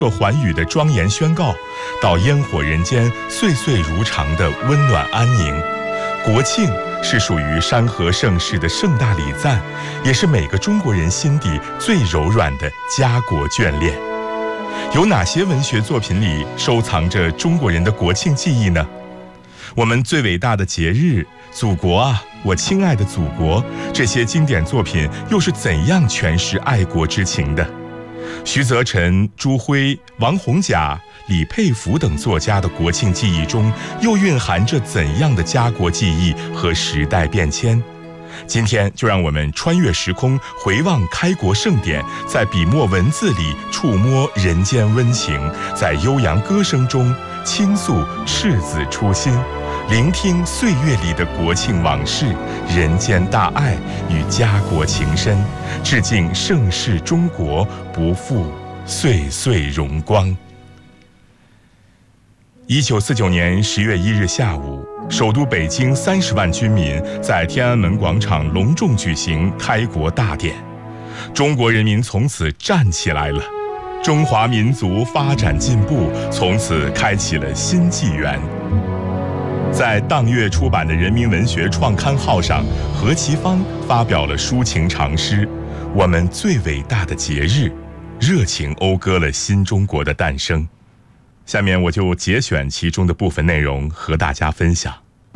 寰宇的庄严宣告，到烟火人间岁岁如常的温暖安宁。国庆是属于山河盛世的盛大礼赞，也是每个中国人心底最柔软的家国眷恋。有哪些文学作品里收藏着中国人的国庆记忆呢？我们最伟大的节日，祖国啊，我亲爱的祖国，这些经典作品又是怎样诠释爱国之情的？徐则臣、朱辉、王洪甲、李佩孚等作家的国庆记忆中，又蕴含着怎样的家国记忆和时代变迁？今天就让我们穿越时空，回望开国盛典，在笔墨文字里触摸人间温情，在悠扬歌声中倾诉赤子初心，聆听岁月里的国庆往事、人间大爱与家国情深，致敬盛世中国，不负岁岁荣光。1949年10月1日下午，首都北京30万军民在天安门广场隆重举行开国大典，中国人民从此站起来了，中华民族发展进步从此开启了新纪元。在当月出版的人民文学创刊号上，何其芳发表了抒情长诗《我们最伟大的节日》，热情讴歌了新中国的诞生。下面我就节选其中的部分内容和大家分享。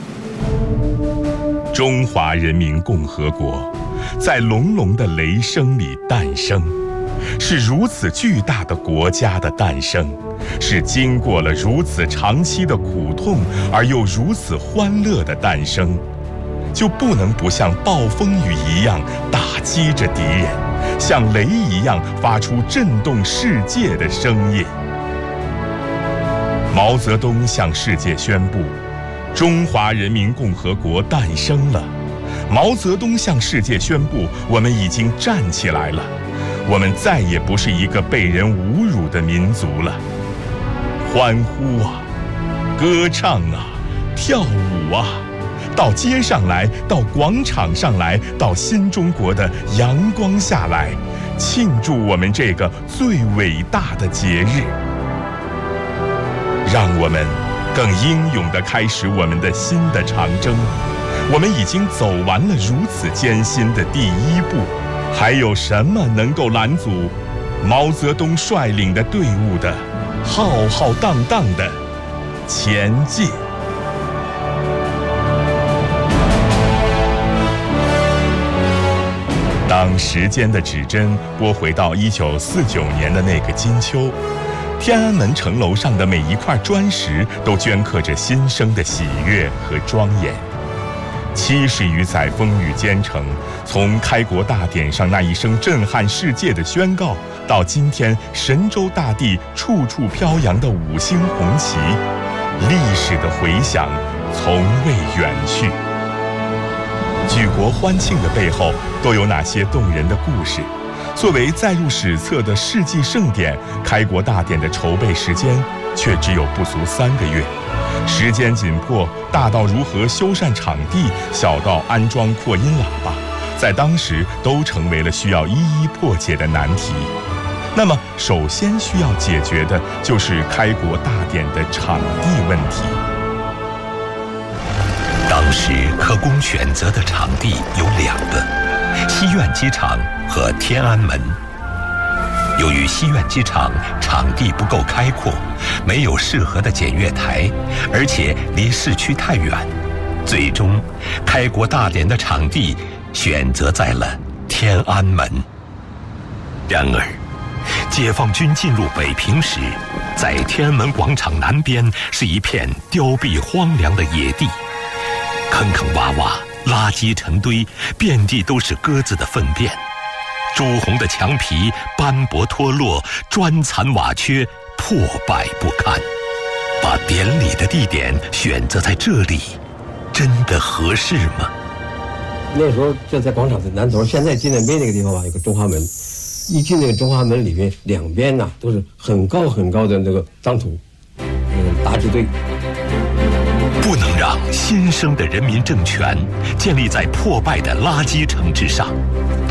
中华人民共和国在隆隆的雷声里诞生，是如此巨大的国家的诞生，是经过了如此长期的苦痛而又如此欢乐的诞生，就不能不像暴风雨一样打击着敌人，像雷一样发出震动世界的声音。毛泽东向世界宣布，中华人民共和国诞生了。毛泽东向世界宣布，我们已经站起来了，我们再也不是一个被人侮辱的民族了。欢呼啊，歌唱啊，跳舞啊，到街上来，到广场上来，到新中国的阳光下来，庆祝我们这个最伟大的节日。让我们更英勇地开始我们的新的长征。我们已经走完了如此艰辛的第一步，还有什么能够拦阻毛泽东率领的队伍的浩浩荡荡的前进？当时间的指针拨回到1949年的那个金秋，天安门城楼上的每一块砖石都镌刻着新生的喜悦和庄严。70余载风雨兼程，从开国大典上那一声震撼世界的宣告，到今天神州大地处处飘扬的5星红旗，历史的回响从未远去。举国欢庆的背后都有哪些动人的故事？作为载入史册的世纪盛典，开国大典的筹备时间却只有不足3个月。时间紧迫，大到如何修缮场地，小到安装扩音喇叭，在当时都成为了需要一一破解的难题。那么首先需要解决的就是开国大典的场地问题。 当时可供选择的场地有2个，西苑机场和天安门。由于西苑机场场地不够开阔，没有适合的检阅台，而且离市区太远，最终开国大典的场地选择在了天安门。然而解放军进入北平时，在天安门广场南边是一片凋敝荒凉的野地，坑坑洼洼，垃圾成堆，遍地都是鸽子的粪便，朱红的墙皮斑驳脱落，砖残瓦缺，破败不堪。把典礼的地点选择在这里，真的合适吗？ 那时候就在广场的南头，现在纪念碑那个地方吧，有个中华门。一进那个中华门里面，两边呢都是很高很高的那个脏土，大支队。 不能让新生的人民政权建立在破败的垃圾城之上。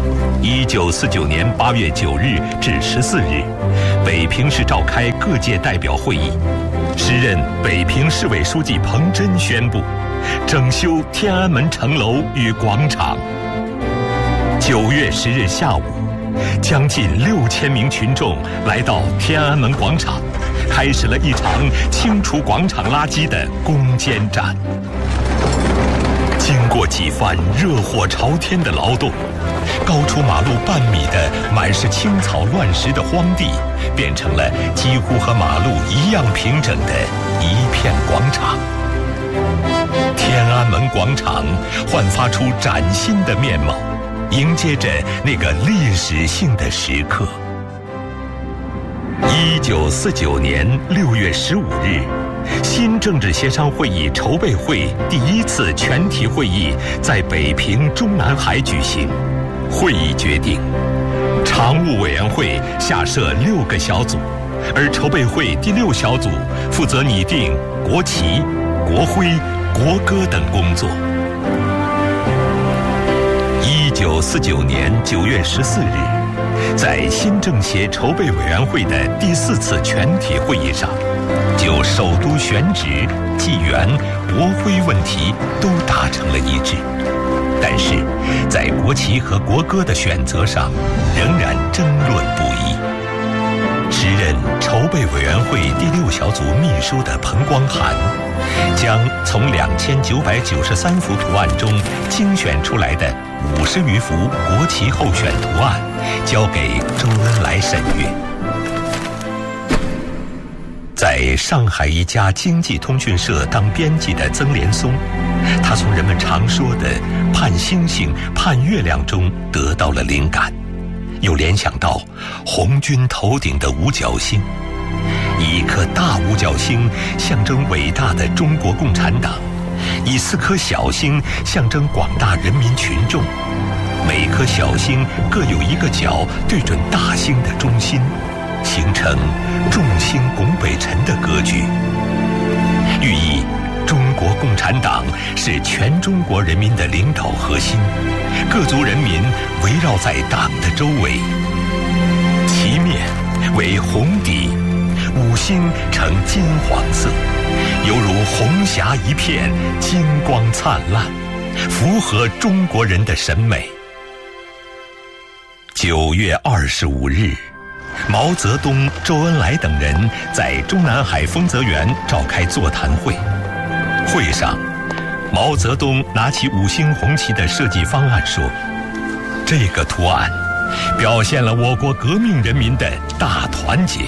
1949年8月9日至14日，北平市召开各界代表会议。时任北平市委书记彭真宣布，整修天安门城楼与广场。9月10日下午，将近6000名群众来到天安门广场，开始了一场清除广场垃圾的攻坚战。经过几番热火朝天的劳动，高出马路半米的满是青草乱石的荒地，变成了几乎和马路一样平整的一片广场。天安门广场焕发出崭新的面貌，迎接着那个历史性的时刻。1949年6月15日，新政治协商会议筹备会第1次全体会议在北平中南海举行。会议决定，常务委员会下设6个小组，而筹备会第6小组负责拟定国旗、国徽、国歌等工作。1949年9月14日，在新政协筹备委员会的第4次全体会议上，就首都选址、纪元、国徽问题都达成了一致。但是，在国旗和国歌的选择上，仍然争论不已。时任筹备委员会第6小组秘书的彭光涵，将从2993幅图案中精选出来的50余幅国旗候选图案，交给周恩来审阅。在上海一家经济通讯社当编辑的曾连松，他从人们常说的盼星星、盼月亮中得到了灵感，又联想到红军头顶的五角星。以一颗大五角星象征伟大的中国共产党，以4颗小星象征广大人民群众，每颗小星各有一个角对准大星的中心，形成众星拱北辰的格局，寓意中国共产党是全中国人民的领导核心，各族人民围绕在党的周围。旗面为红底，5星呈金黄色，犹如红霞一片，金光灿烂，符合中国人的审美。9月25日，毛泽东、周恩来等人在中南海丰泽园召开座谈会。会上，毛泽东拿起5星红旗的设计方案说：“这个图案表现了我国革命人民的大团结。”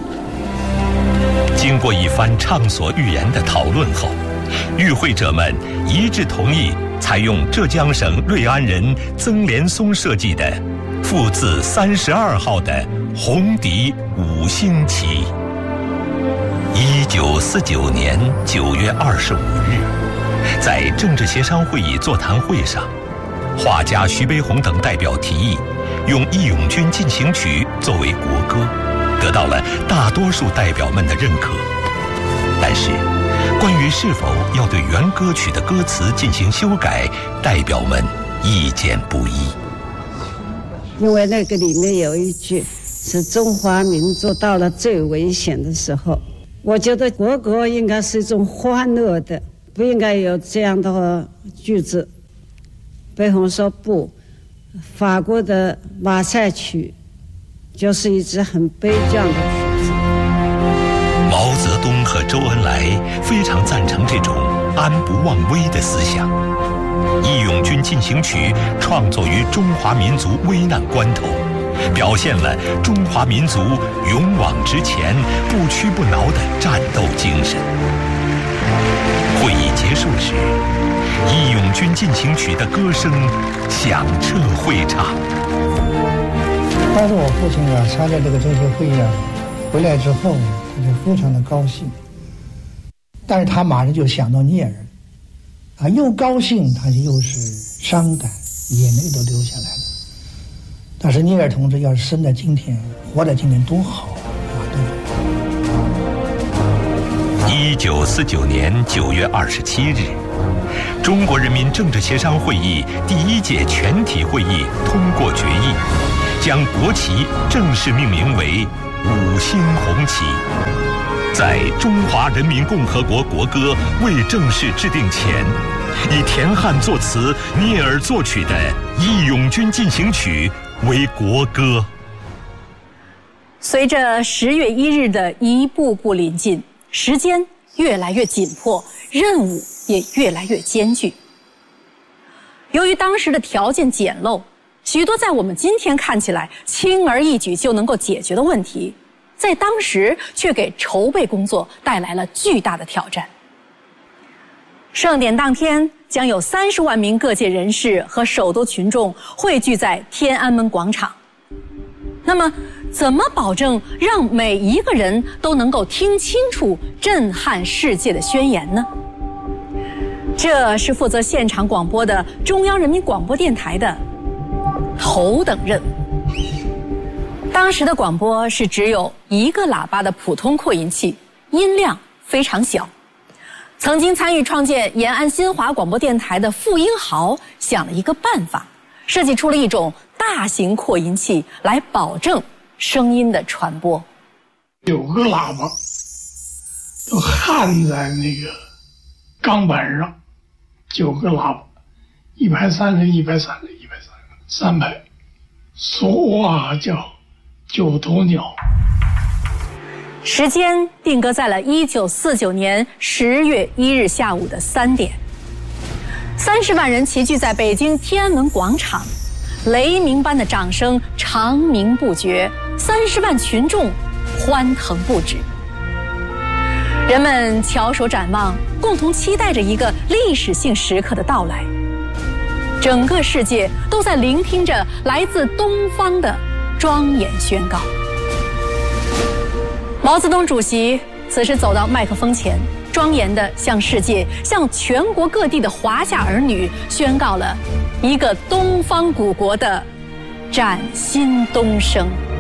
经过一番畅所欲言的讨论后，与会者们一致同意采用浙江省瑞安人曾连松设计的复字32号的红底5星旗。1949年9月25日，在政治协商会议座谈会上，画家徐悲鸿等代表提议用《义勇军进行曲》作为国歌，得到了大多数代表们的认可。但是，关于是否要对原歌曲的歌词进行修改，代表们意见不一。 因为那个里面有一句是中华民族到了最危险的时候，我觉得国歌应该是一种欢乐的，不应该有这样的句子。悲鸿说不，法国的马赛曲就是一支很悲壮的曲子。 毛泽东和周恩来非常赞成这种安不忘危的思想。《义勇军进行曲》创作于中华民族危难关头，表现了中华民族勇往直前、不屈不挠的战斗精神。会议结束时，《义勇军进行曲》的歌声响彻会场。 当时我父亲参加这个政协会议回来之后，他就非常的高兴，但是他马上就想到聂人，又高兴，他又是伤感，眼泪都流下来了。但是聂耳同志要是生在今天，活在今天多好 ！1949年9月27日， 中国人民政治协商会议第1届全体会议通过决议，将国旗正式命名为5星红旗。在中华人民共和国国歌未正式制定前，以田汉作词、聂耳作曲的《义勇军进行曲》为国歌。 随着10月1日的一步步临近，时间越来越紧迫，任务也越来越艰巨。由于当时的条件简陋，许多在我们今天看起来轻而易举就能够解决的问题，在当时却给筹备工作带来了巨大的挑战。盛典当天，将有30万名各界人士和首都群众汇聚在天安门广场。那么，怎么保证让每一个人都能够听清楚震撼世界的宣言呢？这是负责现场广播的中央人民广播电台的头等任务。当时的广播是只有1个喇叭的普通扩音器，音量非常小。曾经参与创建延安新华广播电台的傅英豪想了一个办法，设计出了一种大型扩音器来保证声音的传播。 9个喇叭都焊在那个钢板上，9个喇叭，1排3个，1排3个，1排3个，3排，说话叫9头鸟。 时间定格在了1949年10月1日下午的3点，30万人齐聚在北京天安门广场，雷鸣般的掌声长鸣不绝，30万群众欢腾不止。人们翘首展望，共同期待着一个历史性时刻的到来。整个世界都在聆听着来自东方的庄严宣告。毛泽东主席此时走到麦克风前，庄严地向世界、向全国各地的华夏儿女宣告了一个东方古国的崭新东升。